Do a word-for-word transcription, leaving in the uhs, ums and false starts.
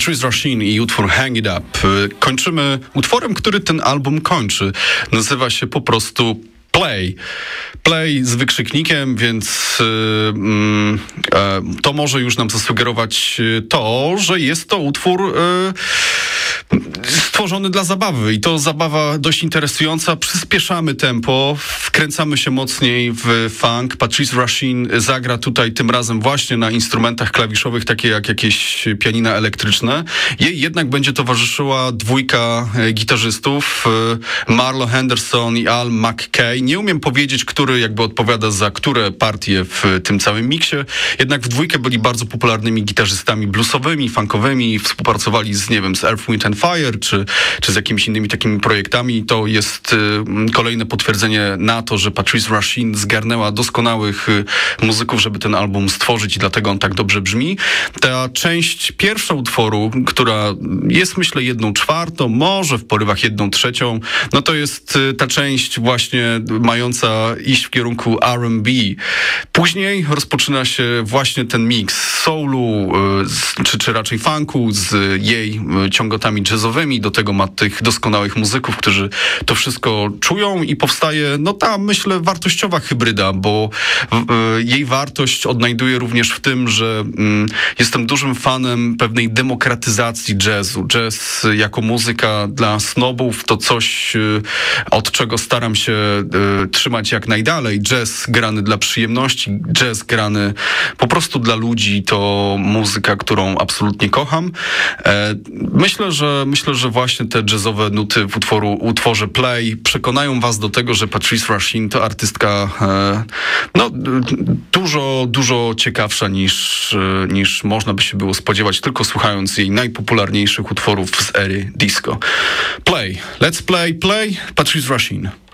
Patrice Rushin i utwór Hang It Up. Kończymy utworem, który ten album kończy. Nazywa się po prostu Play. Play z wykrzyknikiem, więc yy, yy, to może już nam zasugerować to, że jest to utwór yy, stworzony dla zabawy i to zabawa dość interesująca. Przyspieszamy tempo, wkręcamy się mocniej w funk. Patrice Rushin zagra tutaj tym razem właśnie na instrumentach klawiszowych, takie jak jakieś pianina elektryczne. Jej jednak będzie towarzyszyła dwójka gitarzystów, Marlo Henderson i Al McKay. Nie umiem powiedzieć, który jakby odpowiada za które partie w tym całym miksie, jednak w dwójkę byli bardzo popularnymi gitarzystami bluesowymi, funkowymi, współpracowali z, nie wiem, z Earth, Wind and Fire, czy, czy z jakimiś innymi takimi projektami. To jest y, kolejne potwierdzenie na to, że Patrice Rushin zgarnęła doskonałych y, muzyków, żeby ten album stworzyć i dlatego on tak dobrze brzmi. Ta część pierwsza utworu, która jest, myślę, jedną czwartą, może w porywach jedną trzecią, no to jest y, ta część właśnie mająca iść w kierunku R and B. Później rozpoczyna się właśnie ten mix soulu, y, czy, czy raczej funku z jej y, ciągotami jazzowymi. Do tego ma tych doskonałych muzyków, którzy to wszystko czują i powstaje, no ta, myślę, wartościowa hybryda, bo y, jej wartość odnajduje również w tym, że y, jestem dużym fanem pewnej demokratyzacji jazzu. Jazz jako muzyka dla snobów to coś, y, od czego staram się y, trzymać jak najdalej. Jazz grany dla przyjemności, jazz grany po prostu dla ludzi to muzyka, którą absolutnie kocham. E, myślę, że myślę, że właśnie te jazzowe nuty w utworu, utworze Play przekonają was do tego, że Patrice Rushin to artystka e, no, dużo, dużo ciekawsza niż, e, niż można by się było spodziewać, tylko słuchając jej najpopularniejszych utworów z ery disco. Play. Let's play, play. Patrice Rushin.